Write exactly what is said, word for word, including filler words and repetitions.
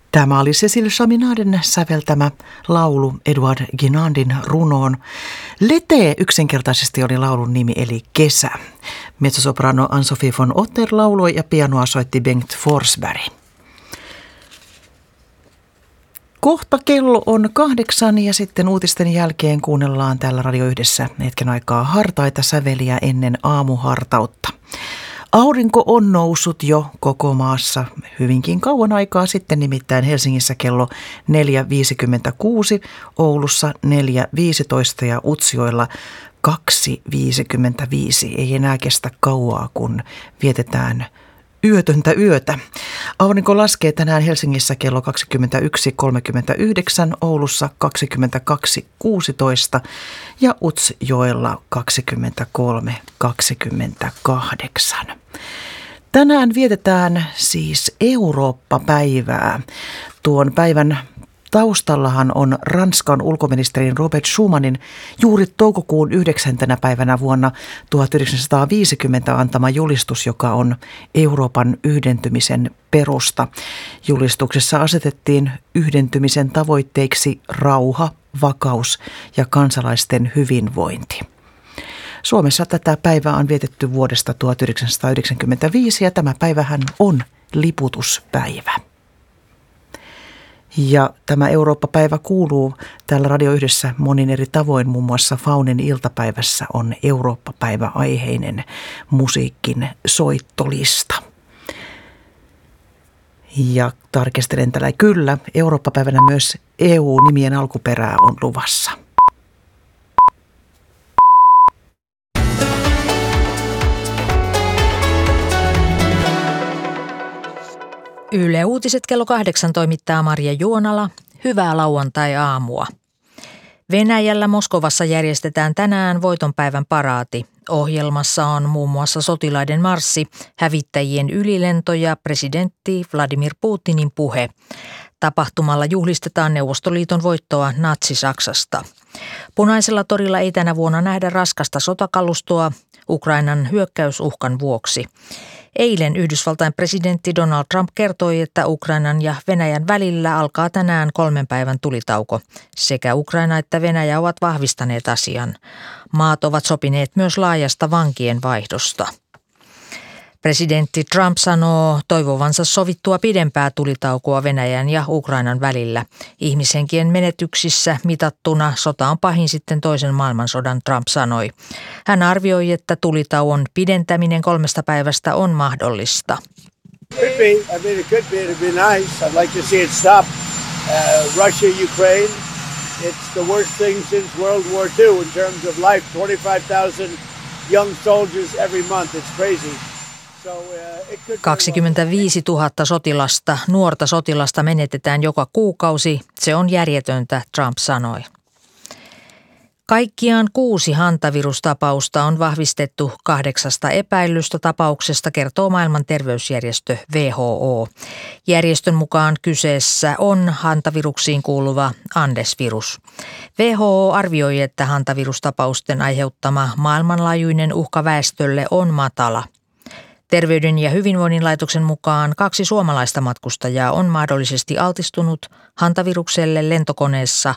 Tämä oli Cécile Chaminaden säveltämä laulu Edouard Guinandin runoon. Lete yksinkertaisesti oli laulun nimi eli Kesä. Mezzosoprano Ann-Sofie von Otter lauloi ja pianoa soitti Bengt Forsberg. Kohta kello on kahdeksan ja sitten uutisten jälkeen kuunnellaan täällä Radio Yhdessä hetken aikaa hartaita säveliä ennen aamuhartautta. Aurinko on noussut jo koko maassa hyvinkin kauan aikaa sitten, nimittäin Helsingissä kello neljä viisikymmentäkuusi, Oulussa neljä viisitoista ja Utsjoella kaksi viisikymmentäviisi. Ei enää kestä kauaa, kun vietetään yötöntä yötä. Aurinko laskee tänään Helsingissä kello kaksikymmentäyksi kolmekymmentäyhdeksän, Oulussa kaksikymmentäkaksi kuusitoista ja Utsjoella kaksikymmentäkolme kaksikymmentäkahdeksan. Tänään vietetään siis Eurooppa-päivää. Tuon päivän taustallahan on Ranskan ulkoministerin Robert Schumanin juuri toukokuun yhdeksäntenä päivänä vuonna tuhatyhdeksänsataaviisikymmentä antama julistus, joka on Euroopan yhdentymisen perusta. Julistuksessa asetettiin yhdentymisen tavoitteiksi rauha, vakaus ja kansalaisten hyvinvointi. Suomessa tätä päivää on vietetty vuodesta tuhatyhdeksänsataayhdeksänkymmentäviisi ja tämä päivähän on liputuspäivä. Ja tämä Eurooppa-päivä kuuluu täällä Radio Yhdessä monin eri tavoin. Muun muassa Faunin iltapäivässä on Eurooppa-päivä-aiheinen musiikin soittolista. Ja tarkistelen tällä kyllä, Eurooppa-päivänä myös E U-nimien alkuperää on luvassa. Yle Uutiset kello kahdeksan toimittaa Marja Juonala. Hyvää lauantai-aamua. Venäjällä Moskovassa järjestetään tänään voitonpäivän paraati. Ohjelmassa on muun muassa sotilaiden marssi, hävittäjien ylilento ja presidentti Vladimir Putinin puhe. Tapahtumalla juhlistetaan Neuvostoliiton voittoa Natsi-Saksasta. Punaisella torilla ei tänä vuonna nähdä raskasta sotakalustoa Ukrainan hyökkäysuhkan vuoksi. Eilen Yhdysvaltain presidentti Donald Trump kertoi, että Ukrainan ja Venäjän välillä alkaa tänään kolmen päivän tulitauko. Sekä Ukraina että Venäjä ovat vahvistaneet asian. Maat ovat sopineet myös laajasta vankien vaihdosta. Presidentti Trump sanoo toivovansa sovittua pidempää tulitaukoa Venäjän ja Ukrainan välillä. Ihmishenkien menetyksissä mitattuna sota on pahin sitten toisen maailmansodan, Trump sanoi. Hän arvioi, että tulitauon pidentäminen kolmesta päivästä on mahdollista. Could be. I mean, it could be. It'd be nice. I'd like to see it stop. Uh, Russia, Ukraine. It's the worst thing since World War Two in terms of life. twenty-five thousand young soldiers every month. It's crazy. kaksikymmentäviisituhatta sotilasta, nuorta sotilasta menetetään joka kuukausi. Se on järjetöntä, Trump sanoi. Kaikkiaan kuusi hantavirustapausta on vahvistettu kahdeksasta epäillystä tapauksesta, kertoo maailman terveysjärjestö W H O. Järjestön mukaan kyseessä on hantaviruksiin kuuluva Andes-virus. W H O arvioi, että hantavirustapausten aiheuttama maailmanlaajuinen uhka väestölle on matala. Terveyden ja hyvinvoinnin laitoksen mukaan kaksi suomalaista matkustajaa on mahdollisesti altistunut hantavirukselle lentokoneessa